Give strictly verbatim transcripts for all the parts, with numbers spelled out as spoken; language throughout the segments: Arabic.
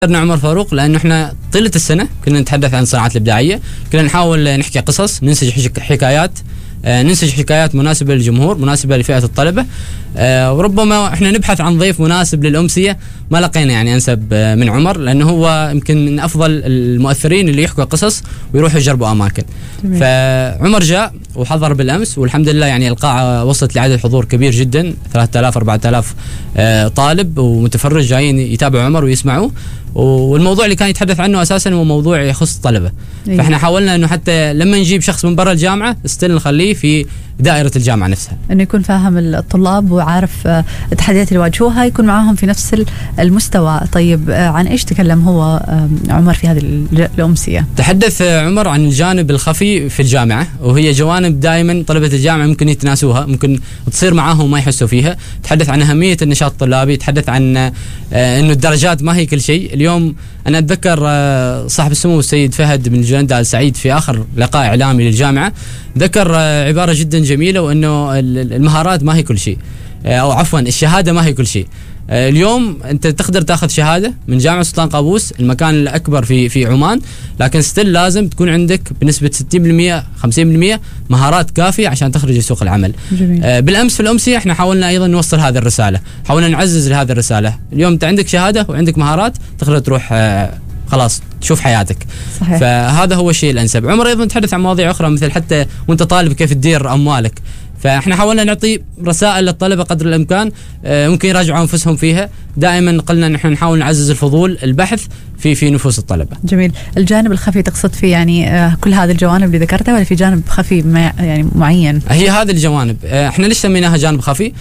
عمر فاروق لأنه احنا طيلة السنة كنا نتحدث عن الصناعات الإبداعية، كنا نحاول نحكي قصص، ننسج حكايات، ننسج حكايات مناسبة للجمهور، مناسبة لفئة الطلبة. وربما احنا نبحث عن ضيف مناسب للأمسية، ما لقينا يعني أنسب من عمر، لأنه هو يمكن من أفضل المؤثرين اللي يحكوا قصص ويروحوا يجربوا أماكن. جميل. فعمر جاء وحضر بالأمس، والحمد لله يعني القاعة وصلت لعدد حضور كبير جدا، ثلاثة آلاف أربعة آلاف طالب ومتفرج جايين يتابعوا عمر ويسمعوه. والموضوع اللي كان يتحدث عنه أساسا هو موضوع يخص الطلبة. أيه. فاحنا حاولنا انه حتى لما نجيب شخص من برا الجامعة استل نخليه في دائرة الجامعة نفسها، انه يكون فاهم الطلاب وعارف التحديات اللي يواجهوها، يكون معاهم في نفس المستوى. طيب عن ايش تكلم هو عمر في هذه الأمسية؟ تحدث عمر عن الجانب الخفي في الجامعة، وهي جوانب دائما طلبة الجامعة ممكن يتناسوها، ممكن تصير معاهم وما يحسوا فيها. تحدث عن أهمية النشاط الطلابي، تحدث عن انه الدرجات ما هي كل شيء. اليوم انا اتذكر صاحب السمو السيد فهد بن جندة آل سعيد في اخر لقاء اعلامي للجامعة ذكر عبارة جدا جميلة، وانه المهارات ما هي كل شيء، او عفوا الشهادة ما هي كل شيء. اليوم انت تقدر تاخذ شهاده من جامعه سلطان قابوس، المكان الاكبر في في عمان، لكن ستيل لازم تكون عندك بنسبه ستين بالمئة خمسين بالمئة مهارات كافيه عشان تخرج لسوق العمل. جميل. آه بالامس في الامسيه احنا حاولنا ايضا نوصل هذه الرساله، حاولنا نعزز لهذه الرساله. اليوم انت عندك شهاده وعندك مهارات، تقدر تروح آه خلاص تشوف حياتك. صحيح. فهذا هو الشيء الانسب. عمر ايضا تحدث عن مواضيع اخرى، مثل حتى وانت طالب كيف تدير اموالك. فاحنا حاولنا نعطي رسائل للطلبه قدر الامكان ممكن يراجعوا انفسهم فيها. دائما قلنا ان احنا نحاول نعزز الفضول، البحث في في نفوس الطلبه. جميل. الجانب الخفي تقصد فيه يعني كل هذه الجوانب اللي ذكرتها، ولا في جانب خفي يعني معين؟ هي هذه الجوانب احنا ليش سميناها جانب خفي؟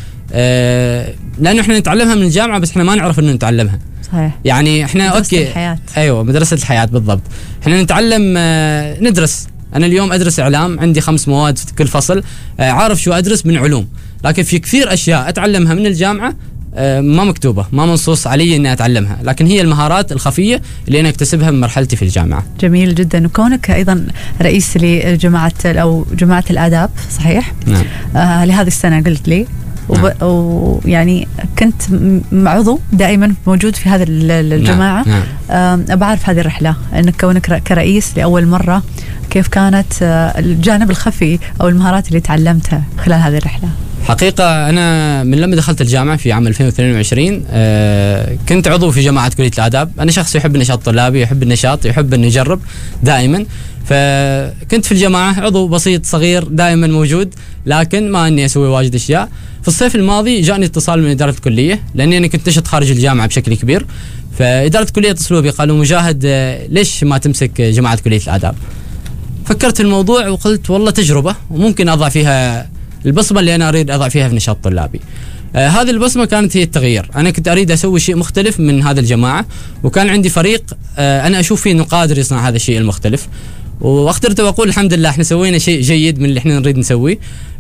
لانه احنا نتعلمها من الجامعه، بس احنا ما نعرف انه نتعلمها. صحيح. يعني احنا مدرسة اوكي الحياة. ايوه مدرسه الحياه بالضبط. احنا نتعلم ندرس. أنا اليوم أدرس إعلام، عندي خمس مواد في كل فصل، عارف شو أدرس من علوم، لكن في كثير أشياء أتعلمها من الجامعة ما مكتوبة، ما منصوص علي إني أتعلمها، لكن هي المهارات الخفية اللي أنا أكتسبها من مرحلتي في الجامعة. جميل جدا. وكونك أيضا رئيس لجماعة أو جماعة الآداب، صحيح؟ نعم. آه لهذه السنة قلت لي، ويعني كنت عضو دائما موجود في هذه الجماعة. نعم. نعم. أبى أعرف هذه الرحلة، أنك كونك كرئيس لأول مرة، كيف كانت الجانب الخفي أو المهارات اللي تعلمتها خلال هذه الرحلة؟ حقيقة أنا من لما دخلت الجامعة في عام ألفين واثنين وعشرين آه كنت عضو في جماعة كلية الآداب. أنا شخص يحب النشاط الطلابي، يحب النشاط، يحب أن يجرب دائما. فكنت في الجماعة عضو بسيط صغير دائما موجود، لكن ما أني أسوي واجد أشياء. في الصيف الماضي جاءني اتصال من إدارة الكلية، لأني أنا كنت نشط خارج الجامعة بشكل كبير. فإدارة الكلية اتصلوا بي قالوا مجاهد ليش ما تمسك جماعة كلية الآداب؟ فكرت في الموضوع وقلت والله تجربة وممكن أضع فيها البصمة اللي أنا أريد أضع فيها في نشاط طلابي. آه هذه البصمة كانت هي التغيير. أنا كنت أريد أسوي شيء مختلف من هذا الجماعة، وكان عندي فريق آه أنا أشوف فيه إنه قادر يصنع هذا الشيء المختلف، واقدر أقول الحمد لله إحنا سوينا شيء جيد من اللي إحنا نريد نسويه.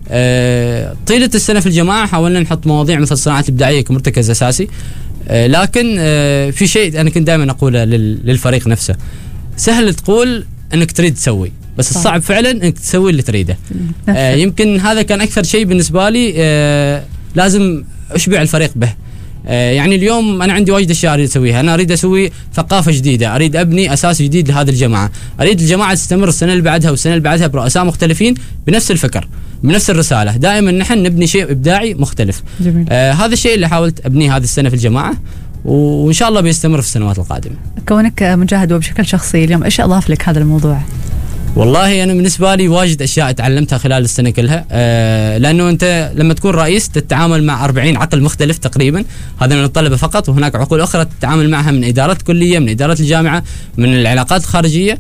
آه طيلة السنة في الجماعة حاولنا نحط مواضيع مثل الصناعات الإبداعية كمرتكز أساسي، آه لكن آه في شيء أنا كنت دائما أقوله للفريق نفسه، سهل تقول إنك تريد تسوي، بس صح. الصعب فعلا انك تسوي اللي تريده. آه يمكن هذا كان اكثر شيء بالنسبه لي آه لازم اشبع الفريق به. آه يعني اليوم انا عندي واجد اشياء اريد اسويها. انا اريد اسوي ثقافه جديده، اريد ابني اساس جديد لهذه الجماعه، اريد الجماعه تستمر السنه اللي بعدها والسنه اللي بعدها برؤساء مختلفين بنفس الفكر بنفس الرساله. دائما نحن نبني شيء ابداعي مختلف. جميل. آه هذا الشيء اللي حاولت ابنيه هذه السنه في الجماعه، وإن شاء الله بيستمر في السنوات القادمة. كونك مجاهد وبشكل شخصي اليوم إيش أضاف لك هذا الموضوع؟ والله أنا بالنسبة لي واجد أشياء تعلمتها خلال السنة كلها. آه لأنه أنت لما تكون رئيس تتعامل مع أربعين عقل مختلف تقريبا، هذا من الطلبة فقط، وهناك عقول أخرى تتعامل معها من إدارة كلية، من إدارة الجامعة، من العلاقات الخارجية.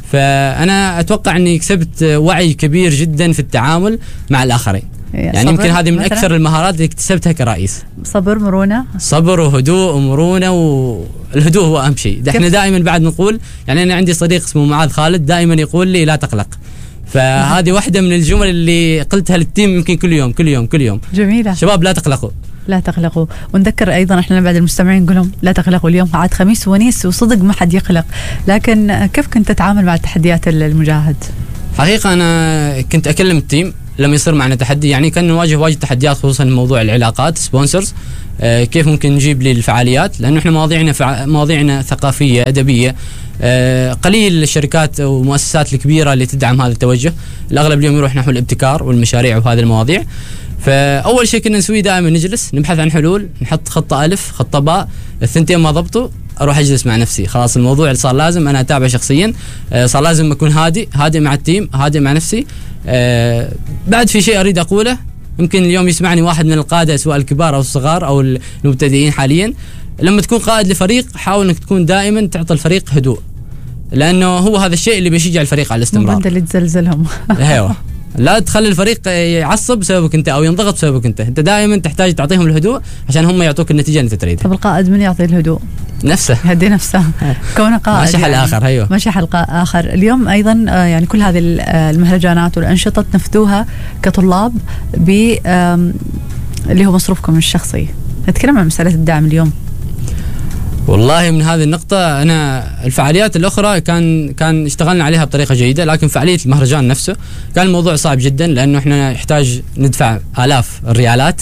فأنا أتوقع أني كسبت وعي كبير جدا في التعامل مع الآخرين. يعني يمكن هذه من أكثر المهارات اللي اكتسبتها كرئيس. صبر، مرونة. صبر وهدوء ومرونة، والهدوء هو أهم شيء. احنا دائما بعد نقول، يعني أنا عندي صديق اسمه معاذ خالد دائما يقول لي لا تقلق. فهذه واحدة من الجمل اللي قلتها للتيم يمكن كل يوم كل يوم كل يوم. جميلة. شباب لا تقلقوا. لا تقلقوا. ونذكر أيضا إحنا بعد المستمعين نقول لهم لا تقلقوا، اليوم عاد خميس ونيس وصدق ما حد يقلق. لكن كيف كنت تتعامل مع التحديات المجاهد؟ حقيقة أنا كنت أكلم التيم لما يصير معنا تحدي، يعني كان نواجه واجد تحديات خصوصا موضوع العلاقات سبونسرز. آه كيف ممكن نجيب للفعاليات، لانه احنا مواضيعنا فع... مواضيعنا ثقافيه ادبيه. آه قليل الشركات والمؤسسات الكبيره اللي تدعم هذا التوجه، الاغلب اليوم يروح نحو الابتكار والمشاريع وهذه المواضيع. فاول شيء كنا نسويه دائما نجلس نبحث عن حلول، نحط خطه الف خطه باء، الثنتين ما ضبطوا اروح اجلس مع نفسي، خلاص الموضوع صار لازم انا اتابع شخصيا، آه صار لازم اكون هادي هادي مع التيم، هادي مع نفسي. آه بعد في شيء اريد اقوله، يمكن اليوم يسمعني واحد من القاده سواء الكبار او الصغار او المبتدئين حاليا، لما تكون قائد لفريق حاول انك تكون دائما تعطي الفريق هدوء، لانه هو هذا الشيء اللي بيشجع الفريق على الاستمرار. مو انت اللي تزلزلهم. ايوه، لا تخلي الفريق يعصب بسببك انت او ينضغط بسببك انت، انت دائما تحتاج تعطيهم الهدوء عشان هم يعطوك النتيجه اللي انت تريدها. طب القائد من يعطي الهدوء؟ نفسه، يهدي نفسه. كونه قائد ماشي حل يعني اخر. ايوه ماشي حل اخر. اليوم ايضا يعني كل هذه المهرجانات والانشطه تنفذوها كطلاب ب اللي هو مصروفكم الشخصي، نتكلم عن مساله الدعم اليوم. والله من هذه النقطة أنا الفعاليات الأخرى كان كان اشتغلنا عليها بطريقة جيدة، لكن فعالية المهرجان نفسه كان الموضوع صعب جدا، لأنه إحنا نحتاج ندفع آلاف الريالات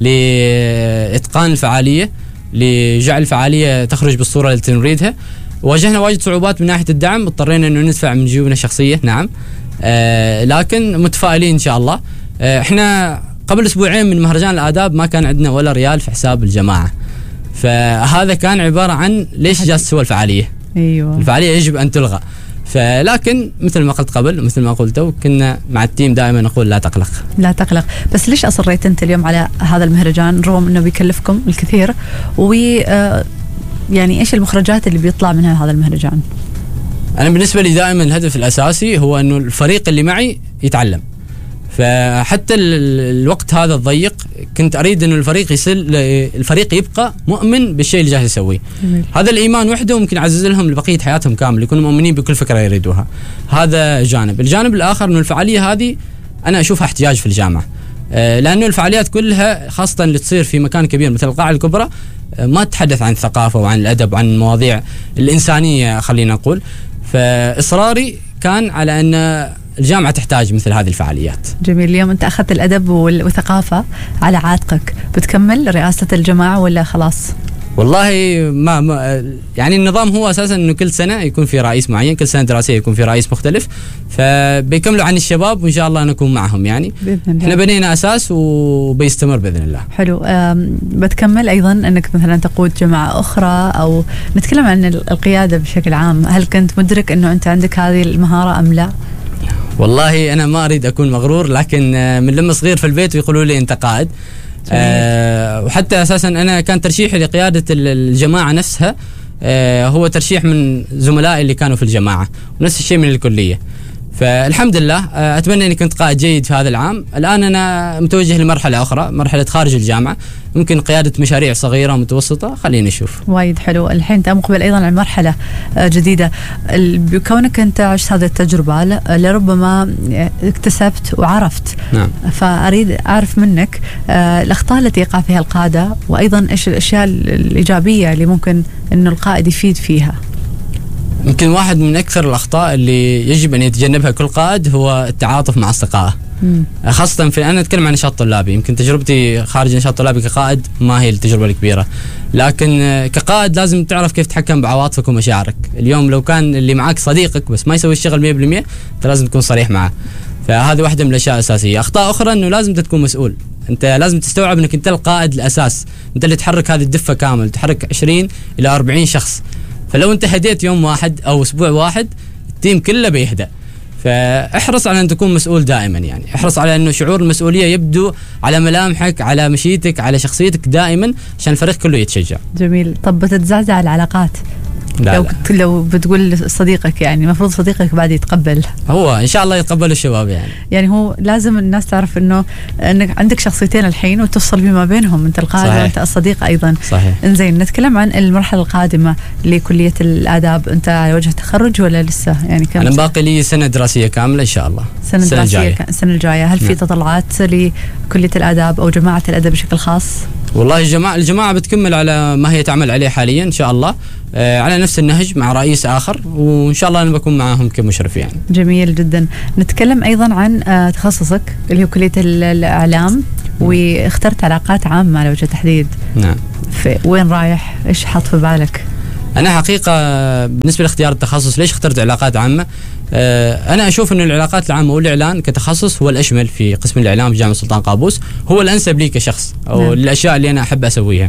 لإتقان الفعالية، لجعل الفعالية تخرج بالصورة اللي نريدها. واجهنا واجد صعوبات من ناحية الدعم، اضطرينا إنه ندفع من جيوبنا الشخصية. نعم، آه لكن متفائلين إن شاء الله. آه إحنا قبل أسبوعين من مهرجان الآداب ما كان عندنا ولا ريال في حساب الجماعة، فهذا كان عبارة عن ليش جالس تسوى الفعالية. أيوة. الفعالية يجب أن تلغى، فلكن مثل ما قلت قبل مثل ما قلت كنا مع التيم دائما نقول لا تقلق لا تقلق. بس ليش أصريت أنت اليوم على هذا المهرجان رغم أنه بيكلفكم الكثير، و يعني إيش المخرجات اللي بيطلع منها هذا المهرجان؟ أنا بالنسبة لي دائما الهدف الأساسي هو أنه الفريق اللي معي يتعلم، فحتى الوقت هذا الضيق كنت أريد أن الفريق يصل الفريق يبقى مؤمن بالشيء اللي جالس يسويه. هذا الإيمان وحده ممكن يعزز لهم لبقية حياتهم كامل، يكونوا مؤمنين بكل فكرة يريدوها. هذا جانب. الجانب الآخر أنه الفعالية هذه أنا أشوفها احتياج في الجامعة، لأنه الفعاليات كلها خاصة اللي تصير في مكان كبير مثل القاعة الكبرى ما تتحدث عن الثقافة وعن الأدب وعن المواضيع الإنسانية خلينا نقول. فإصراري كان على أن الجامعة تحتاج مثل هذه الفعاليات. جميل. اليوم أنت أخذت الأدب والثقافة على عاتقك، بتكمل رئاسة الجماعة ولا خلاص؟ والله ما, ما يعني النظام هو أساسا أنه كل سنة يكون في رئيس معين، كل سنة دراسية يكون في رئيس مختلف، فبيكملوا عن الشباب وإن شاء الله نكون معهم. يعني بإذن الله. إحنا بنينا أساس وبيستمر بإذن الله. حلو. بتكمل أيضا أنك مثلا تقود جماعة أخرى، أو نتكلم عن القيادة بشكل عام، هل كنت مدرك أنه أنت عندك هذه المهارة أم لا؟ والله أنا ما أريد أكون مغرور، لكن من لما صغير في البيت ويقولوا لي أنت قائد. أه وحتى أساسا أنا كان ترشيحي لقيادة الجماعة نفسها أه هو ترشيح من زملائي اللي كانوا في الجماعة، ونفس الشيء من الكلية. فالحمد لله أه أتمنى أني كنت قائد جيد في هذا العام. الآن أنا متوجه لمرحلة أخرى، مرحلة خارج الجامعة، ممكن قيادة مشاريع صغيرة ومتوسطة. خلينا نشوف. وايد حلو. الحين أنت مقبل أيضا على مرحلة جديدة، بكونك أنت عشت هذه التجربة لربما اكتسبت وعرفت. نعم. فأريد أعرف منك الأخطاء التي يقع فيها القادة، وأيضا إيش الأشياء الإيجابية اللي ممكن إنه القائد يفيد فيها. يمكن واحد من أكثر الأخطاء اللي يجب أن يتجنبها كل قائد هو التعاطف مع أصدقائه، خاصة في أنا أتكلم عن نشاط طلابي. يمكن تجربتي خارج نشاط طلابي كقائد ما هي التجربة الكبيرة، لكن كقائد لازم تعرف كيف تتحكم بعواطفك ومشاعرك. اليوم لو كان اللي معك صديقك بس ما يسوي الشغل مية بالمية أنت لازم تكون صريح معه، فهذه واحدة من الأشياء الأساسية. أخطاء أخرى أنه لازم تكون مسؤول، أنت لازم تستوعب أنك أنت القائد الأساس، أنت اللي تحرك هذه الدفة كامل، تحرك عشرين إلى أربعين شخص. فلو أنت هديت يوم واحد أو أسبوع واحد التيم كله بيهدأ. فاحرص على أن تكون مسؤول دائما، يعني احرص على أنه شعور المسؤولية يبدو على ملامحك، على مشيتك، على شخصيتك دائما، عشان الفريق كله يتشجع. جميل. طب بتتزعزع العلاقات؟ لا لو لا. لو بتقول صديقك، يعني المفروض صديقك بعد يتقبل. هو ان شاء الله يتقبل الشباب. يعني يعني هو لازم الناس تعرف انه انك عندك شخصيتين الحين وتفصل بما بينهم، انت القائد وانت الصديق ايضا. صحيح. انزين، نتكلم عن المرحله القادمه لكليه الاداب. انت على وجه تخرج ولا لسه؟ يعني كم انا باقي لي سنه دراسيه كامله ان شاء الله. سنه دراسيه السنه الجايه. هل في تطلعات لكليه الاداب او جماعه الادب بشكل خاص؟ والله الجماعة الجماعة بتكمل على ما هي تعمل عليه حاليا إن شاء الله، آه على نفس النهج مع رئيس آخر، وإن شاء الله أنا بكون معهم كمشرف يعني. جميل جدا. نتكلم أيضا عن آه تخصصك اللي هو كلية الإعلام، واخترت علاقات عامة على وجه التحديد. نعم. في وين رايح؟ إيش حاط في بالك؟ أنا حقيقة بالنسبة لاختيار التخصص ليش اخترت علاقات عامة؟ أه أنا أشوف أن العلاقات العامة والإعلان كتخصص هو الأشمل في قسم الإعلام في جامعة سلطان قابوس، هو الأنسب لي كشخص أو نعم. الأشياء اللي أنا أحب أسويها.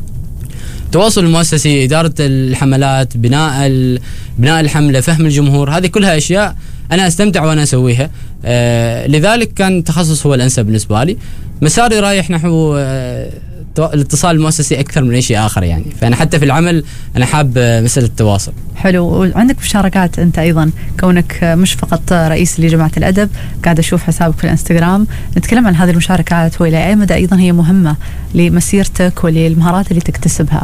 التواصل المؤسسي، إدارة الحملات، بناء بناء الحملة، فهم الجمهور، هذه كلها أشياء أنا أستمتع وأنا أسويها. أه لذلك كان التخصص هو الأنسب بالنسبة لي. مساري رايح نحو أه الاتصال المؤسسي أكثر من أي شيء آخر يعني، فأنا حتى في العمل أنا حاب مسألة التواصل. حلو. وعندك مشاركات أنت أيضا، كونك مش فقط رئيس لجماعة الأدب، قاعد أشوف حسابك في الانستغرام. نتكلم عن هذه المشاركات وإلى أي مدى أيضا هي مهمة لمسيرتك وللمهارات اللي تكتسبها.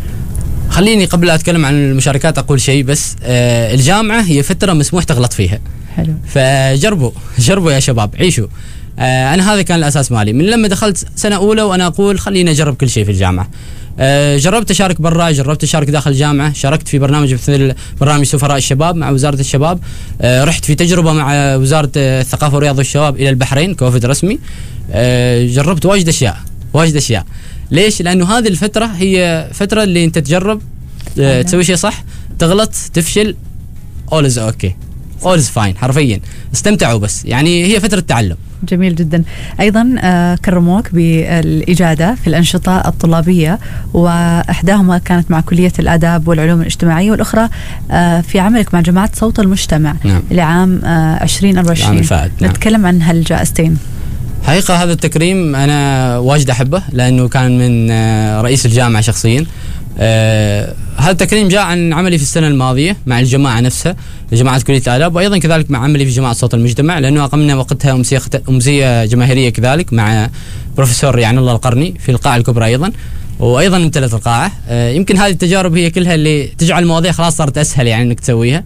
خليني قبل أتكلم عن المشاركات أقول شيء بس. آه الجامعة هي فترة مسموح تغلط فيها. حلو. فجربوا جربوا يا شباب، عيشوا. آه أنا هذا كان الأساس مالي من لما دخلت سنة أولى، وأنا أقول خليني أجرب كل شيء في الجامعة. آه جربت أشارك برا، جربت أشارك داخل الجامعة، شاركت في برنامج مثل برنامج سفراء الشباب مع وزارة الشباب. آه رحت في تجربة مع وزارة الثقافة والرياضة والشباب إلى البحرين كوفد رسمي. آه جربت واجد أشياء واجد أشياء. ليش؟ لأنه هذه الفترة هي فترة اللي أنت تجرب آه تسوي شيء صح، تغلط، تفشل، all is okay all is fine، حرفيا استمتعوا بس، يعني هي فترة تعلم. جميل جدا. أيضا آه كرموك بالإجادة في الأنشطة الطلابية، وإحداهما كانت مع كلية الآداب والعلوم الاجتماعية، والأخرى آه في عملك مع جماعة صوت المجتمع. نعم. لعام آه عشرين أربعة وعشرين. نعم. نتكلم عن هالجائزتين. حقيقة هذا التكريم أنا واجد أحبه، لأنه كان من آه رئيس الجامعة شخصيا. آه هذا التكريم جاء عن عملي في السنة الماضية مع الجماعة نفسها، جماعة كلية الآداب، وأيضا كذلك مع عملي في جماعة صوت المجتمع، لأنه أقمنا وقتها أمسية أمسية جماهيرية كذلك مع بروفيسور يعني الله القرني في القاعة الكبرى أيضا، وأيضا امتلت القاعة. آه يمكن هذه التجارب هي كلها اللي تجعل المواضيع خلاص صارت أسهل يعني إنك تسويها.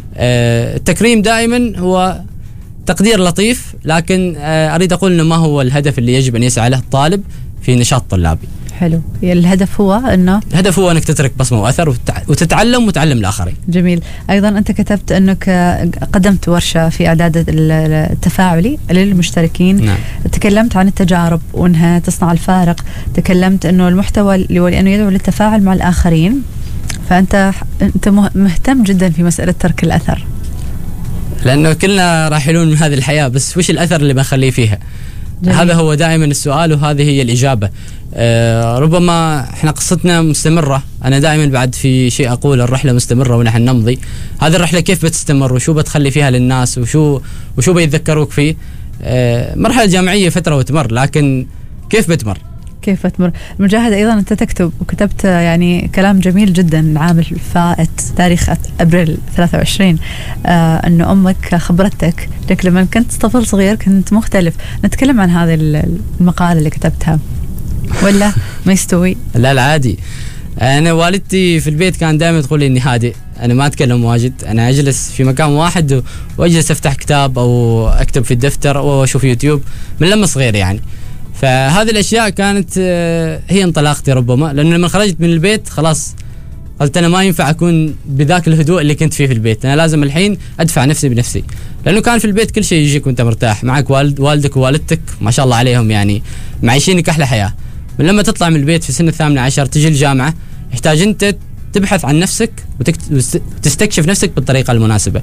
آه التكريم دائما هو تقدير لطيف، لكن آه أريد أقول إنه ما هو الهدف اللي يجب أن يسعى له الطالب في نشاط طلابي. حلو. الهدف هو أنه الهدف هو أنك تترك بصمة وأثر وتتعلم وتعلم الآخرين. جميل. أيضا أنت كتبت أنك قدمت ورشة في إعداد التفاعلي للمشتركين. نعم. تكلمت عن التجارب وأنها تصنع الفارق، تكلمت أنه المحتوى لأنه يدعو للتفاعل مع الآخرين، فأنت أنت مهتم جدا في مسألة ترك الأثر، لأنه كلنا راحلون من هذه الحياة، بس وش الأثر اللي بنخليه فيها؟ جميل. هذا هو دائما السؤال، وهذه هي الإجابة. آه ربما احنا قصتنا مستمرة، أنا دائما بعد في شيء أقول الرحلة مستمرة ونحن نمضي. هذه الرحلة كيف بتستمر وشو بتخلي فيها للناس وشو وشو بيتذكروك فيه؟ آه مرحلة جامعية فترة وتمر، لكن كيف بتمر؟ كيف تمر. مجاهد أيضا أنت تكتب وكتبت يعني كلام جميل جدا العام الفائت تاريخ أبريل ثلاثة وعشرين، آه أنه أمك خبرتك لك لما كنت طفل صغير كنت مختلف. نتكلم عن هذه المقالة اللي كتبتها ولا ما يستوي؟ لا العادي. أنا والدتي في البيت كان دائما تقول لي إني هادئ، أنا ما أتكلم واجد، أنا أجلس في مكان واحد وأجلس أفتح كتاب أو أكتب في الدفتر أو أشوف يوتيوب من لما صغير يعني. فهذه الأشياء كانت هي انطلاقتي ربما، لأنه لما خرجت من البيت خلاص قلت أنا ما ينفع أكون بذاك الهدوء اللي كنت فيه في البيت، أنا لازم الحين أدفع نفسي بنفسي، لأنه كان في البيت كل شيء يجيك وأنت مرتاح، معك والد والدك ووالدتك ما شاء الله عليهم يعني معيشينك أحلى حياة. من لما تطلع من البيت في سن الثامنة عشر تجي الجامعة، يحتاج أنت تبحث عن نفسك وتستكشف نفسك بالطريقة المناسبة.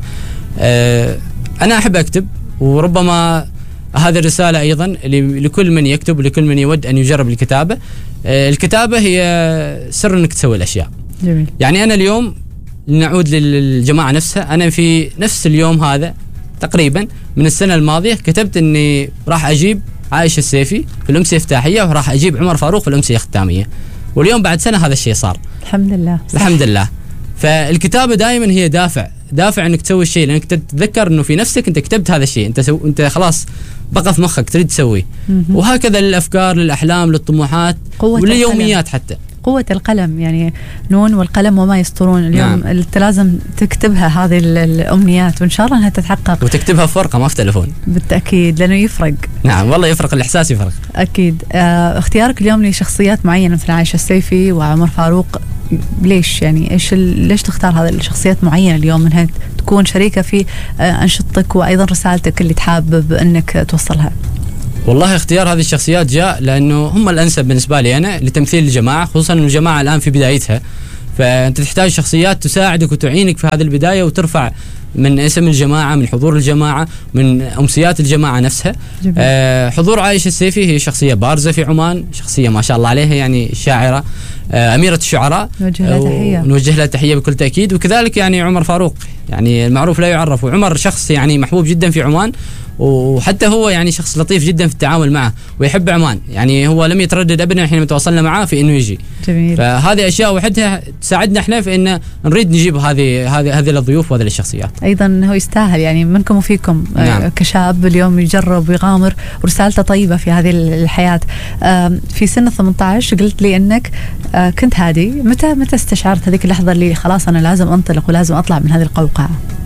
أه أنا أحب أكتب، وربما هذه الرسالة أيضا لكل من يكتب ولكل من يود أن يجرب الكتابة. أه الكتابة هي سر أنك تسوي الأشياء. جميل. يعني أنا اليوم نعود للجماعة نفسها، أنا في نفس اليوم هذا تقريبا من السنة الماضية كتبت أني راح أجيب عائشة السيفي في الأمسية افتتاحية وراح أجيب عمر فاروق في الأمسية ختامية، واليوم بعد سنة هذا الشيء صار الحمد لله. صح. الحمد لله. فالكتابة دائما هي دافع دافع انك تسوي الشيء، لانك تتذكر انه في نفسك انت كتبت هذا الشيء، انت سو... انت خلاص بقى في مخك تريد تسويه. وهكذا للافكار، للاحلام، للطموحات ولليوميات حتى. قوة القلم، يعني نون والقلم وما يسطرون. اليوم نعم. انت لازم تكتبها هذه الامنيات، وان شاء الله انها تتحقق، وتكتبها في ورقة ما في تلفون. بالتاكيد، لانه يفرق. نعم والله يفرق، الاحساس يفرق. اكيد. آه اختيارك اليوم لشخصيات معينة مثل عائشة السيفي وعمر فاروق، ليش يعني ايش ليش تختار هذه الشخصيات معينة اليوم انها تكون شريكة في آه انشطتك وايضا رسالتك اللي تحابب انك توصلها؟ والله اختيار هذه الشخصيات جاء لأنه هم الأنسب بالنسبة لي أنا لتمثيل الجماعة، خصوصا أن الجماعة الآن في بدايتها، فأنت تحتاج شخصيات تساعدك وتعينك في هذه البداية وترفع من اسم الجماعة، من حضور الجماعة، من أمسيات الجماعة نفسها. آه حضور عائشة السيفي هي شخصية بارزة في عمان، شخصية ما شاء الله عليها، يعني شاعرة، آه أميرة الشعراء، نوجه لها تحية. نوجه لها تحية بكل تأكيد. وكذلك يعني عمر فاروق، يعني المعروف لا يعرف، وعمر شخص يعني محبوب جدا في عمان، وحتى هو يعني شخص لطيف جدا في التعامل معه ويحب عمان، يعني هو لم يتردد ابدا حينما تواصلنا معه في انه يجي. جميل. فهذه اشياء وحدها تساعدنا احنا في ان نريد نجيب هذه هذه هذه الضيوف وهذه الشخصيات. ايضا هو يستاهل، يعني منكم وفيكم. نعم. كشاب اليوم يجرب ويغامر ورسالته طيبه في هذه الحياه. في سن ثمانية عشر قلت لي انك كنت هادي، متى متى استشعرت هذيك اللحظه اللي خلاص انا لازم انطلق ولازم اطلع من هذه القوقعه؟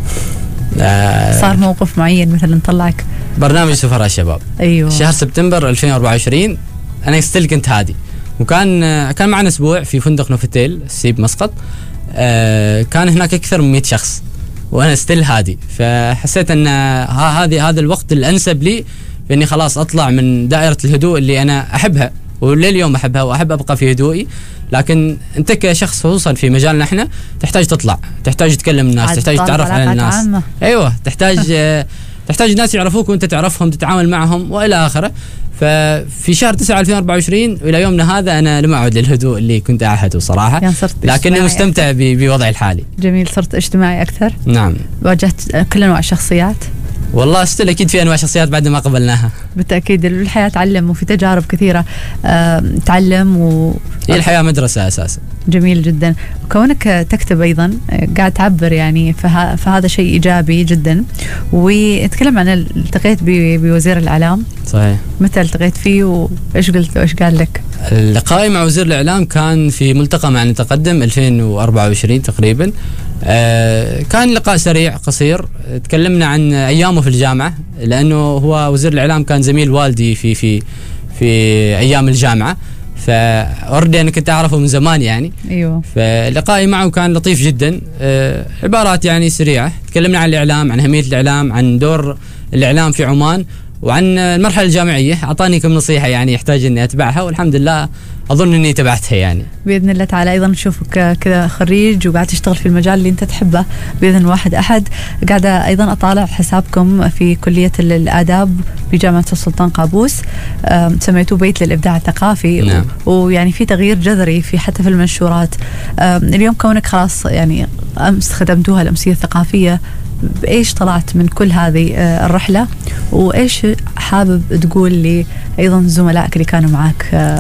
آه صار موقف معين مثلا طلعك؟ برنامج سفراء الشباب. ايوه. شهر سبتمبر ألفين وأربعة وعشرين انا ستيل كنت هادي، وكان كان معنا اسبوع في فندق نوفوتيل السيب مسقط. آه كان هناك اكثر من مئة شخص وانا ستيل هادي، فحسيت ان هذه هذا الوقت الانسب لي باني خلاص اطلع من دائره الهدوء اللي انا احبها ولليوم احبها واحب ابقى في هدوئي. لكن انت كشخص خصوصا في مجالنا احنا تحتاج تطلع، تحتاج تتكلم الناس، تحتاج تتعرف على الناس. عامة. ايوه تحتاج تحتاج الناس يعرفوك وانت تعرفهم، تتعامل معهم والى اخره. ففي شهر تسعة ألفين وأربعة وعشرين والى يومنا هذا انا لم اعد للهدوء اللي كنت اعهده صراحه، يعني لكني مستمتع بوضعي الحالي. جميل. صرت اجتماعي اكثر. نعم. واجهت كل انواع الشخصيات. والله استل اكيد في انواع شخصيات بعد ما قبلناها. بالتاكيد الحياه تعلم وفي تجارب كثيره أه تعلم و هي الحياه مدرسه اساسا. جميل جدا. وكونك تكتب ايضا قاعد تعبر يعني فه... فهذا شيء ايجابي جدا. واتكلم عن التقيت ب... بوزير الاعلام. صحيح. متى التقيت فيه وايش قلت له وايش قال لك؟ اللقاء مع وزير الاعلام كان في ملتقى مع نتقدم ألفين وأربعة وعشرين تقريبا. آه كان لقاء سريع قصير، تكلمنا عن ايامه في الجامعه، لانه هو وزير الاعلام كان زميل والدي في في في ايام الجامعه، فأردي أنا كنت أعرفه من زمان يعني. أيوه. فلقائي معه كان لطيف جدا. آه عبارات يعني سريعة، تكلمنا عن الإعلام، عن أهمية الإعلام، عن دور الإعلام في عمان، وعن المرحلة الجامعية. أعطاني كم نصيحة يعني يحتاج أني أتبعها، والحمد لله أظن أني تبعتها يعني. بإذن الله تعالى أيضا نشوفك كذا خريج وقاعد تشتغل في المجال اللي أنت تحبه بإذن واحد أحد. قاعدة أيضا أطالع حسابكم في كلية الآداب بجامعة السلطان قابوس، سميتوه بيت للإبداع الثقافي. نعم. ويعني في تغيير جذري في حتى في المنشورات. اليوم كونك خلاص يعني أمس خدمتوها الأمسية الثقافية، بإيش طلعت من كل هذه الرحلة، وإيش حابب تقول لي أيضا زملائك اللي كانوا معك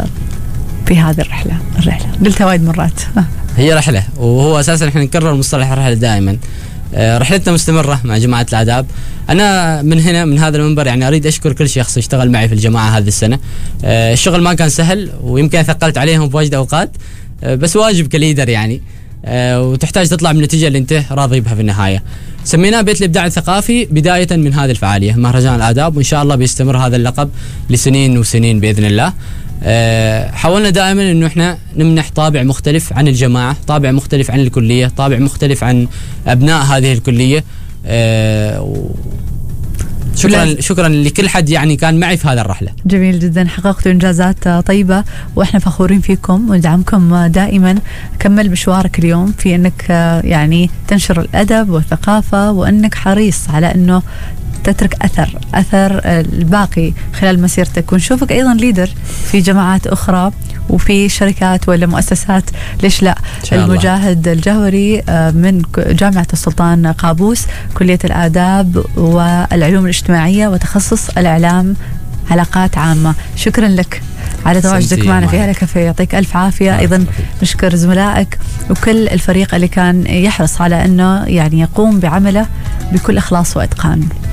في هذه الرحلة؟ الرحلة قلتها وايد مرات. هي رحلة، وهو أساسا إحنا نكرر مصطلح الرحلة دائما. رحلتنا مستمرة مع جماعة الآداب. أنا من هنا من هذا المنبر يعني أريد أشكر كل شخص اشتغل معي في الجماعة هذه السنة. الشغل ما كان سهل، ويمكن ثقلت عليهم في واجد أوقات، بس واجب كليدر يعني، وتحتاج تطلع من النتيجة اللي أنت راضي بها في النهاية. سميناه بيت الإبداع الثقافي بداية من هذه الفعالية مهرجان الآداب، وإن شاء الله بيستمر هذا اللقب لسنين وسنين بإذن الله. أه حاولنا دائما انه احنا نمنح طابع مختلف عن الجماعه، طابع مختلف عن الكليه، طابع مختلف عن ابناء هذه الكليه. أه شكرا شكرا لكل حد يعني كان معي في هذه الرحله. جميل جدا، حققتوا انجازات طيبه واحنا فخورين فيكم وندعمكم دائما. كمل مشوارك اليوم في انك يعني تنشر الادب والثقافه، وانك حريص على انه تترك أثر أثر الباقي خلال مسيرتك، ونشوفك أيضا ليدر في جماعات أخرى وفي شركات ولا مؤسسات، ليش لا؟ المجاهد الجوهري من جامعة السلطان قابوس، كلية الآداب والعلوم الاجتماعية وتخصص الإعلام علاقات عامة. شكرا لك على تواجدك معنا في هالكافيه، يعطيك ألف عافية. أيضا نشكر زملائك وكل الفريق اللي كان يحرص على أنه يعني يقوم بعمله بكل إخلاص وإتقان.